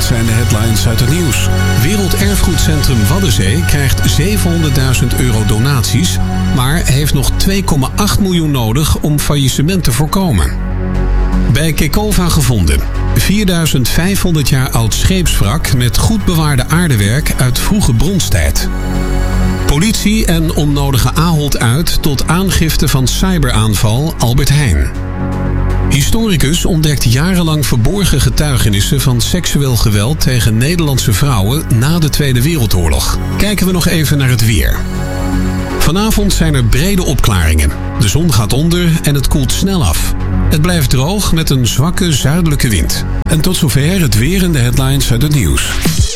zijn de headlines uit het nieuws. Werelderfgoedcentrum Waddenzee krijgt €700.000 donaties, maar heeft nog 2,8 miljoen nodig om faillissement te voorkomen. Bij Kekova gevonden. 4500 jaar oud scheepswrak met goed bewaarde aardewerk uit vroege bronstijd. Politie en onnodige Ahold uit tot aangifte van cyberaanval Albert Heijn. Historicus ontdekt jarenlang verborgen getuigenissen van seksueel geweld tegen Nederlandse vrouwen na de Tweede Wereldoorlog. Kijken we nog even naar het weer. Vanavond zijn er brede opklaringen. De zon gaat onder en het koelt snel af. Het blijft droog met een zwakke zuidelijke wind. En tot zover het weer en de headlines uit het nieuws.